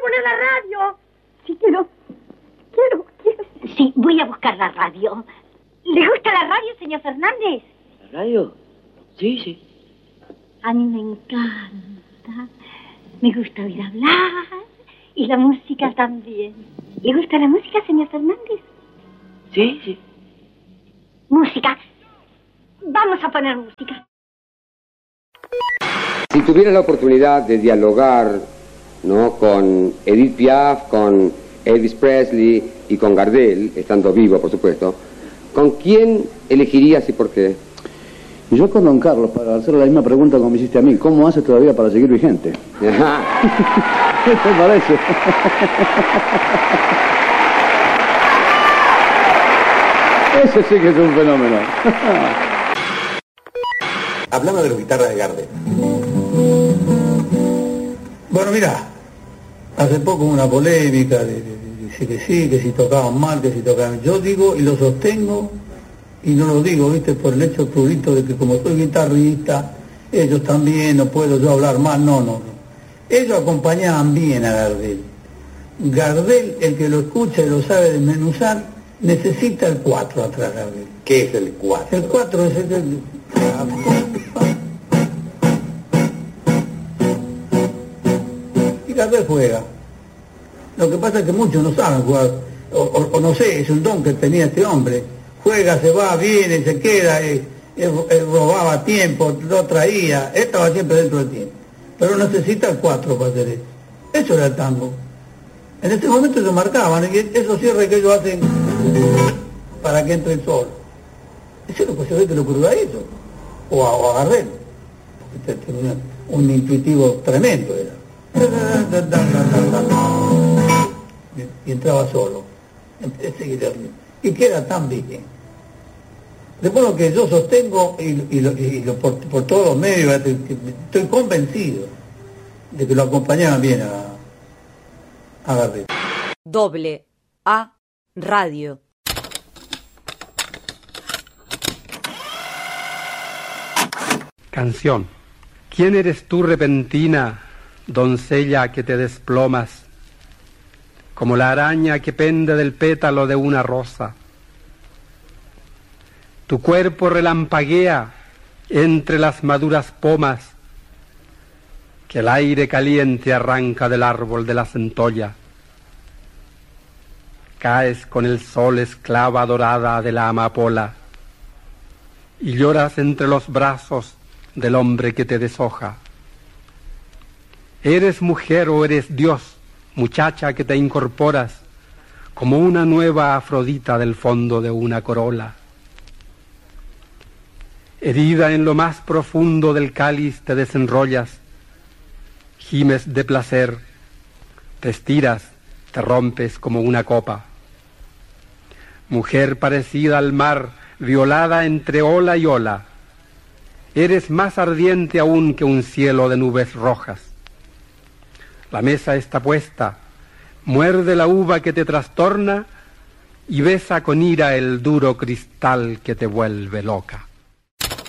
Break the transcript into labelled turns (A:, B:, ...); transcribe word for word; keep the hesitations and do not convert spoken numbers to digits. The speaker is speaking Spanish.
A: poner la radio. Sí, quiero, quiero, quiero. Sí, voy a buscar la radio. ¿Le gusta la radio, señor Fernández?
B: ¿La radio? Sí, sí.
A: A mí me encanta. Me gusta oír hablar y la música también. ¿Le gusta la música, señor Fernández?
B: Sí, sí.
A: Música. Vamos a poner música.
C: Si tuviera la oportunidad de dialogar, ¿no?, con Edith Piaf, con Elvis Presley y con Gardel, estando vivo, por supuesto, ¿con quién elegirías y por qué?
D: Y yo con don Carlos, para hacer la misma pregunta como me hiciste a mí, ¿cómo hace todavía para seguir vigente?
C: Ajá.
D: ¿Qué te parece? Ese sí que es un fenómeno.
E: Hablame de la guitarra de Gardel.
F: Bueno, mira, hace poco una polémica de, de, de decir que sí, que si tocaban mal, que si tocaban... Yo digo y lo sostengo, y no lo digo, viste, por el hecho prurito de que como soy guitarrista, ellos también, no puedo yo hablar mal, no, no, no. Ellos acompañaban bien a Gardel. Gardel, el que lo escucha y lo sabe desmenuzar, necesita el cuatro atrás de Gardel.
E: ¿Qué es el cuatro?
F: El cuatro es el... el y Gardel juega. Lo que pasa es que muchos no saben jugar, o, o, o no sé, es un don que tenía este hombre. Juega, se va, viene, se queda, eh, él, él robaba tiempo, lo traía, él estaba siempre dentro del tiempo. Pero necesita el cuatro para hacer eso. Eso era el tango. En este momento se marcaban, y esos cierres que ellos hacen para que entre el sol. Eso es lo que se ve que le ocurrió a ellos, o a, o a Gardel. Tenía un intuitivo tremendo era. Y entraba solo. Y queda tan bien. De modo que yo sostengo, y, y, lo, y lo, por, por todos los medios, estoy convencido de que lo acompañaban bien a, a Gardel.
G: Doble A Radio.
H: Canción. ¿Quién eres tú, repentina, doncella que te desplomas, como la araña que pende del pétalo de una rosa? Tu cuerpo relampaguea entre las maduras pomas que el aire caliente arranca del árbol de la centolla. Caes con el sol esclava dorada de la amapola y lloras entre los brazos del hombre que te deshoja. ¿Eres mujer o eres Dios, muchacha que te incorporas como una nueva Afrodita del fondo de una corola? Herida en lo más profundo del cáliz te desenrollas, gimes de placer, te estiras, te rompes como una copa. Mujer parecida al mar, violada entre ola y ola, eres más ardiente aún que un cielo de nubes rojas. La mesa está puesta, muerde la uva que te trastorna y besa con ira el duro cristal que te vuelve loca.